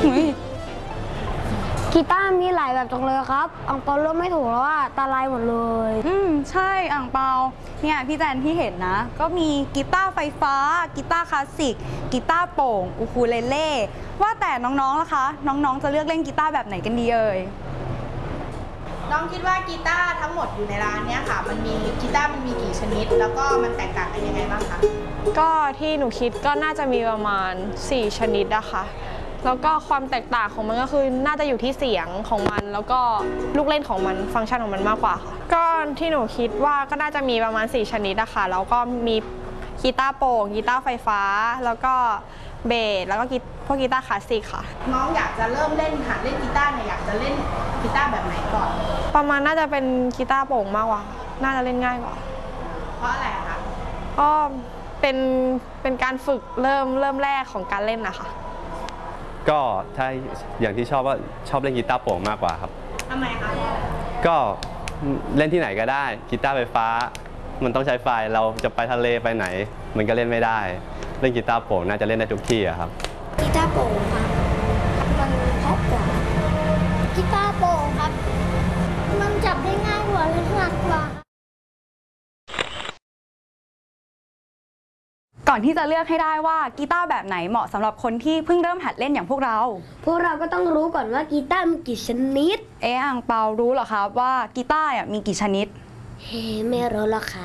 กีตาร์มีหลายแบบจังเลยครับอังเปาเลือกไม่ถูกแล้วว่าตาลายหมดเลยใช่อ่างเปาเนี่ยพี่แจนที่เห็นนะก็มีกีตาร์ไฟฟ้ากีตาร์คลาสสิกกีตาร์โปร่งอูคูเลเล่ว่าแต่น้องๆล่ะคะน้องๆจะเลือกเล่นกีตาร์แบบไหนกันดีเอ่ยน้องคิดว่ากีตาร์ทั้งหมดอยู่ในร้านเนี้ยค่ะมันมีกีตาร์มันมีกี่ชนิดแล้วก็มันแตกต่างกันยังไงบ้างคะก็ที่หนูคิดก็น่าจะมีประมาณ4ชนิดนะคะแล้วก็ความแตกต่างของมันก็คือน่าจะอยู่ที่เสียงของมันแล้วก็ลูกเล่นของมันฟังก์ชันของมันมากกว่าค่ะก็ที่หนูคิดว่าก็น่าจะมีประมาณ4ชนิดนะคะแล้วก็มีกีตาร์โปร่งกีตาร์ไฟฟ้าแล้วก็เบสแล้วก็พวกกีตาร์คลาสสิกค่ะน้องอยากจะเริ่มเล่นหัดเล่นกีตาร์เนี่ยอยากจะเล่นกีตาร์แบบไหนก่อนประมาณน่าจะเป็นกีตาร์โปร่งมากกว่าน่าจะเล่นง่ายกว่าเพราะอะไรคะก็เป็นการฝึกเริ่มแรกของการเล่นนะคะก็ถ้าอย่างที่ชอบว่าชอบเล่นกีตาร์โปร่งมากกว่าครับทำไมคะก็เล่นที่ไหนก็ได้กีตาร์ไฟฟ้ามันต้องใช้ไฟเราจะไปทะเลไปไหนมันก็เล่นไม่ได้เล่นกีตาร์โปร่งน่าจะเล่นได้ทุกที่ครับกีตาร์โปร่งครับมันเพราะกว่ากีตาร์โปร่งครับมันจับได้ง่ายกว่าและถนัดกว่าก่อนที่จะเลือกให้ได้ว่ากีตาร์แบบไหนเหมาะสำหรับคนที่เพิ่งเริ่มหัดเล่นอย่างพวกเราก็ต้องรู้ก่อนว่ากีตาร์มีกี่ชนิดอ่างเปารู้เหรอครับว่ากีตาร์มีกี่ชนิดไม่รู้หรอกค่ะ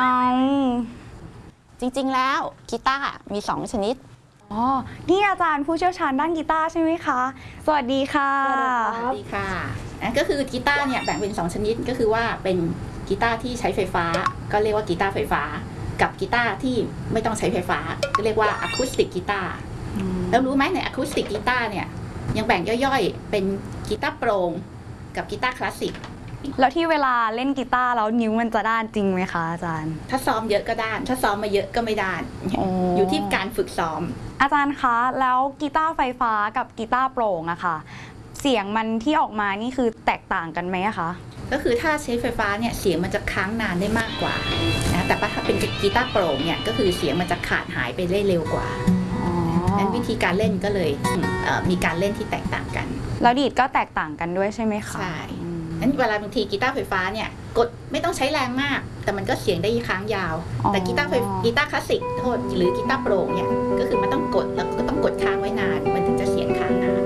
จริงๆแล้วกีตาร์มี2ชนิดนี่อาจารย์ผู้เชี่ยวชาญด้านกีตาร์ใช่ไหมคะสวัสดีค่ะสวัสดีค่ะก็คือกีตาร์เนี่ยแบ่งเป็น2ชนิดก็คือว่าเป็นกีตาร์ที่ใช้ไฟฟ้าก็เรียกว่ากีตาร์ไฟฟ้ากับกีตาร์ที่ไม่ต้องใช้ไฟฟ้าก็เรียกว่าอะคูสติกกีตาร์แล้วรู้ไหมในอะคูสติกกีตาร์เนี่ยยังแบ่งย่อยๆเป็นกีตาร์โปร่งกับกีตาร์คลาสสิกแล้วที่เวลาเล่นกีตาร์แล้วนิ้วมันจะด้านจริงไหมคะอาจารย์ถ้าซ้อมเยอะก็ด้านถ้าซ้อมมาเยอะก็ไม่ด้านอยู่ที่การฝึกซ้อมอาจารย์คะแล้วกีตาร์ไฟฟ้ากับกีตาร์โปร่งอะค่ะเสียงมันที่ออกมานี่คือแตกต่างกันไหมคะก็คือถ้าใช้ไฟฟ้าเนี่ยเสียงมันจะค้างนานได้มากกว่านะแต่ถ้าเป็นกีตาร์โปร่งเนี่ยก็คือเสียงมันจะขาดหายไปได้เร็วกว่านั้นวิธีการเล่นก็เลยมีการเล่นที่แตกต่างกันแล้วดีดก็แตกต่างกันด้วยใช่ไหมคะใช่นั้นเวลาบางทีกีตาร์ไฟฟ้าเนี่ยกดไม่ต้องใช้แรงมากแต่มันก็เสียงได้ค้างยาวแต่กีตาร์คลาสสิกโทษหรือกีตาร์โปร่งเนี่ยก็คือมันต้องกดแล้วก็ต้องกดค้างไว้นานมันถึงจะเสียงค้างนาน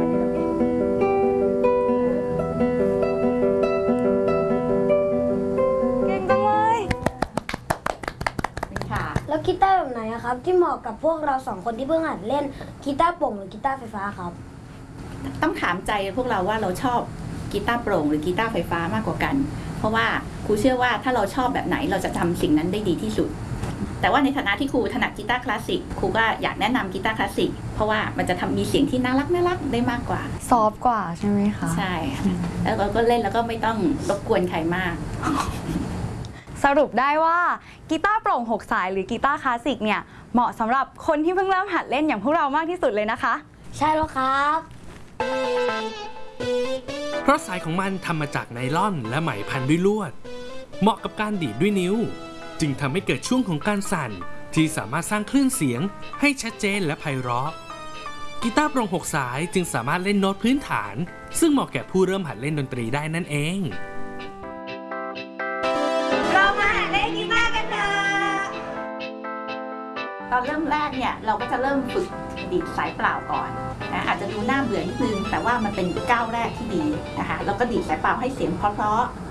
แล้วกีตาร์แบบไหนครับที่เหมาะกับพวกเรา2คนที่เพิ่งหัดเล่นกีตาร์โปร่งหรือกีตาร์ไฟฟ้าครับต้องถามใจพวกเราว่าเราชอบกีตาร์โปร่งหรือกีตาร์ไฟฟ้ามากกว่ากันเพราะว่าครูเชื่อว่าถ้าเราชอบแบบไหนเราจะทำสิ่งนั้นได้ดีที่สุดแต่ว่าในฐานะที่ครูถนัดกีตาร์คลาสสิกครูก็อยากแนะนำกีตาร์คลาสสิกเพราะว่ามันจะมีเสียงที่น่ารักได้มากกว่าซอฟต์กว่าใช่ไหมคะใช่แล้วเราก็เล่นแล้วก็ไม่ต้องรบกวนใครมากสรุปได้ว่ากีตาร์โปร่ง6สายหรือกีตาร์คลาสสิกเนี่ยเหมาะสำหรับคนที่เพิ่งเริ่มหัดเล่นอย่างพวกเรามากที่สุดเลยนะคะใช่แล้วครับเพราะสายของมันทำมาจากไนลอนและไหมพันด้วยลวดเหมาะกับการดีดด้วยนิ้วจึงทำให้เกิดช่วงของการสั่นที่สามารถสร้างคลื่นเสียงให้ชัดเจนและไพเราะกีตาร์โปร่ง6สายจึงสามารถเล่นโน้ตพื้นฐานซึ่งเหมาะแก่ผู้เริ่มหัดเล่นดนตรีได้นั่นเองตอนเริ่มแรกเนี่ยเราก็จะเริ่มฝึกดีดสายเปล่าก่อนนะอาจจะดูน่าเบื่อนิดนึงแต่ว่ามันเป็นก้าวแรกที่ดีนะคะแล้วก็ดีดสายเปล่าให้เสียงเพราะ